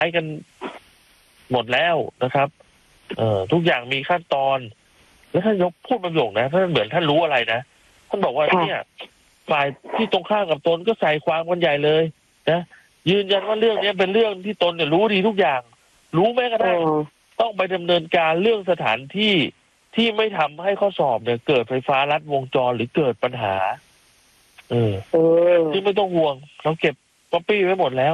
ช้กันหมดแล้วนะครับทุกอย่างมีขั้นตอนแล้วท่านยกพูดประโยคนะท่านเหมือนท่านรู้อะไรนะท่านบอกว่าเนี่ยฝ่ายที่ตรงข้ามกับตนก็ใส่ความกันใหญ่เลยนะยืนยันว่าเรื่องนี้เป็นเรื่องที่ตนเนี่ยรู้ดีทุกอย่างรู้แม้กระทั่งต้องไปดำเนินการเรื่องสถานที่ที่ไม่ทำให้ข้อสอบเนี่ยเกิดไฟฟ้าลัดวงจรหรือเกิดปัญหาซึ่งไม่ต้องห่วงเราเก็บก๊อปปี้ไว้หมดแล้ว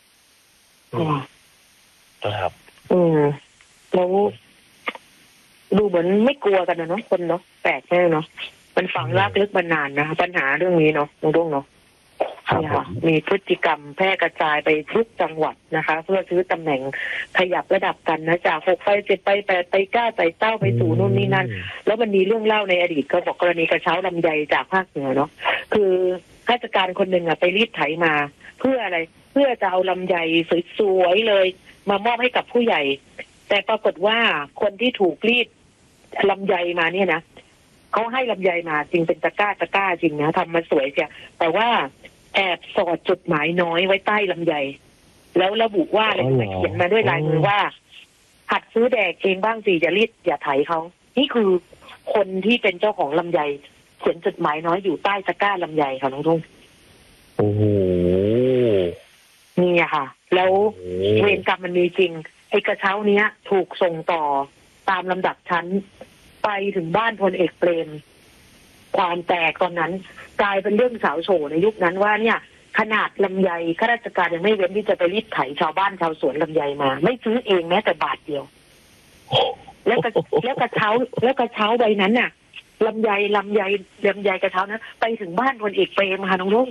นะครับแล้วดูเหมือนไม่กลัวกันนะเนาะคนเนาะแปลกแน่เนาะมันฝังรากลึกมานานนะปัญหาเรื่องนี้เนาะตรงๆเนาะนี่ค่ะมีพฤติกรรมแพร่กระจายไปทุกจังหวัดนะคะเพื่อซื้อตำแหน่งขยับระดับกันนะจาก6 ไป 7 ไป 8 ไป 9 ไปเต้าไปสู่นู่นนี่นั่นแล้วมันมีเรื่องเล่าในอดีตเขาบอกกรณีกระเช้าลำไยจากภาคเหนือเนาะคือข้าราชการคนหนึ่งไปรีดไถมาเพื่ออะไรเพื่อจะเอาลำไยสวยๆเลยมามอบให้กับผู้ใหญ่แต่ปรากฏว่าคนที่ถูกรีดลำไยมาเนี่ยนะเขาให้ลำไยมาจริงเป็นตะกร้าจริงนะทำมาสวยเสียแต่ว่าแอบสอดจดหมายน้อยไว้ใต้ลำไยแล้วระบุว่าอะไรเขียนมาด้วยลายมือว่าหัดซื้อแดกเองบ้างสิอย่ารีดอย่าไถเขานี่คือคนที่เป็นเจ้าของลำไยเขียนจดหมายน้อยอยู่ใต้ตะกร้าลำไยค่ะน้องทุ่งโอ้โหนี่ค่ะแล้วเวรกรรมมันมีจริงไอ้กระเช้าเนี้ยถูกส่งต่อตามลำดับชั้นไปถึงบ้านพลเอกเปรมความแตกตอนนั้นกลายเป็นเรื่องสาวโฉในยุคนั้นว่าเนี่ยขนาดลำไยข้าราชการยังไม่เว้นที่จะไปรีดไถชาวบ้านชาวสวนลำไยมาไม่ซื้อเองแม้แต่บาทเดียวแล้วกระเช้าใบนั้นน่ะลำไยกระเช้านั้นไปถึงบ้านพลเอกเปรมค่ะน้องลุง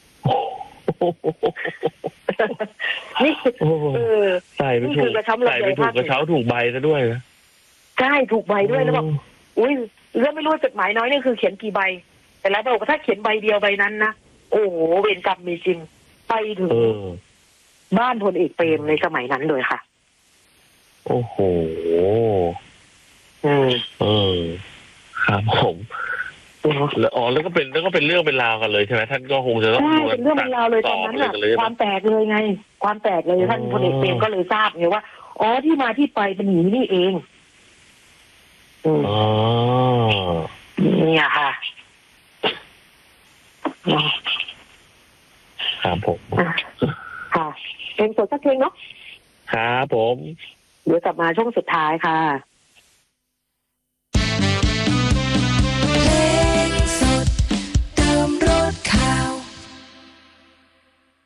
นี่ใส่ไปถูกกระเช้าถูกใบซะด้วยนะใช่ถูกใบด้วยแล้วบอกอุ้ยเรื่องไม่รู้จดหมายน้อยนี่คือเขียนกี่ใบแต่แล้วบอกว่าถ้าเขียนใบเดียวใบนั้นนะโอ้โหเวรกรรมมีจริงไปถึงบ้านพลเอกเปรมในสมัยนั้นเลยค่ะโอ้โหครับผมแล้วก็เป็นเรื่องเป็นราวกันเลยใช่ไหมท่านก็คงจะต้องเป็นเรื่องเป็นราวเลยตอนนั้นอะความแตกเลยไงความแตกเลยท่านพลเอกเปรมก็เลยทราบไงว่าอ๋อที่มาที่ไปเป็นอย่างนี้นี่เองเนี่ยค่ะครับผมค่ะเพลงสดสักเพลงเนาะครับผมเดี๋ยวกลับมาช่วงสุดท้ายค่ะ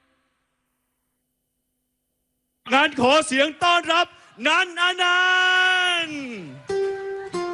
งั้นขอเสียงต้อนรับนันอนันต์